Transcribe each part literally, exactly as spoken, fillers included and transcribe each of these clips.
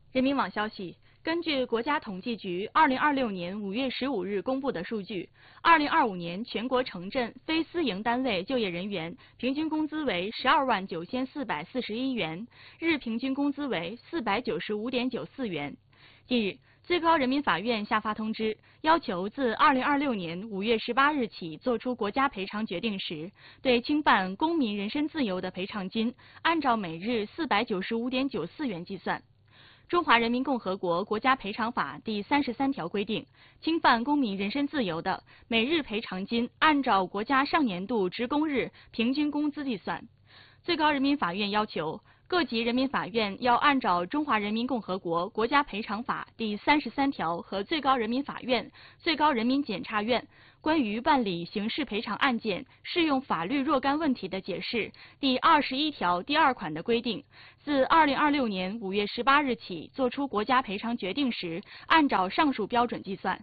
人民网消息，根据国家统计局二零二六年五月十五日公布的数据，二零二五年全国城镇非私营单位就业人员平均工资为十二万九千四百四十一元，日平均工资为四百九十五点九四元。近日，最高人民法院下发通知，要求自二零二六年五月十八日起作出国家赔偿决定时，对侵犯公民人身自由的赔偿金按照每日四百九十五点九四元计算。中华人民共和国国家赔偿法第三十三条规定，侵犯公民人身自由的，每日赔偿金按照国家上年度职工日平均工资计算。最高人民法院要求各级人民法院要按照中华人民共和国国家赔偿法第三十三条和最高人民法院、最高人民检察院关于办理刑事赔偿案件适用法律若干问题的解释第二十一条第二款的规定，自二零二六年五月十八日起作出国家赔偿决定时，按照上述标准计算。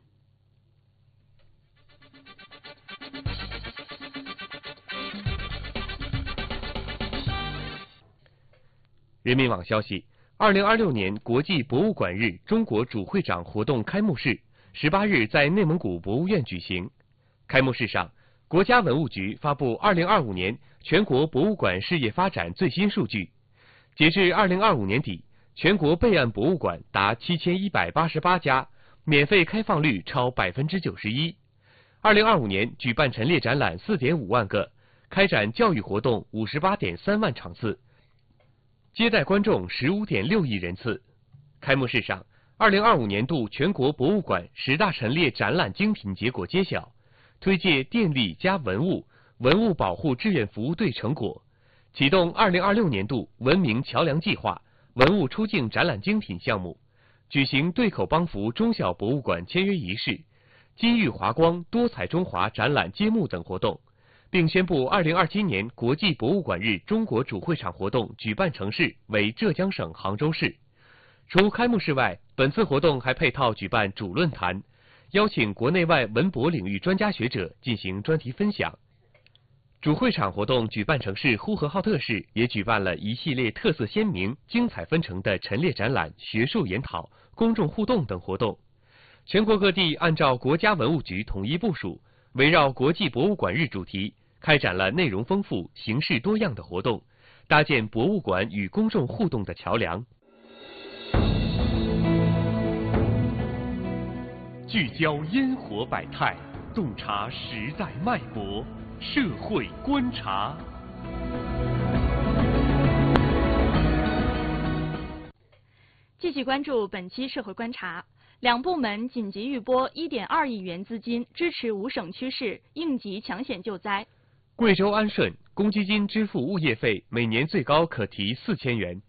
人民网消息，二零二六年国际博物馆日中国主会长活动开幕式十八日在内蒙古博物院举行。开幕式上，国家文物局发布二零二五年全国博物馆事业发展最新数据。截至二零二五年底，全国备案博物馆达七千一百八十八家，免费开放率超百分之九十一。二零二五年举办陈列展览四点五万个，开展教育活动五十八点三万场次。接待观众十五点六亿人次。开幕式上，二零二五年度全国博物馆十大陈列展览精品结果揭晓，推介电力加文物、文物保护志愿服务队成果，启动二零二六年度文明桥梁计划文物出境展览精品项目，举行对口帮扶中小博物馆签约仪式、金玉华光多彩中华展览揭幕等活动，并宣布二零二七年国际博物馆日中国主会场活动举办城市为浙江省杭州市。除开幕式外，本次活动还配套举办主论坛，邀请国内外文博领域专家学者进行专题分享。主会场活动举办城市呼和浩特市也举办了一系列特色鲜明、精彩纷呈的陈列展览、学术研讨、公众互动等活动。全国各地按照国家文物局统一部署，围绕国际博物馆日主题，开展了内容丰富、形式多样的活动，搭建博物馆与公众互动的桥梁。聚焦烟火百态，洞察时代脉搏，社会观察。 继续关注本期社会观察。两部门紧急预拨一点二亿元资金，支持五省区市应急抢险救灾。 贵州安顺公积金支付物业费每年最高可提四千元，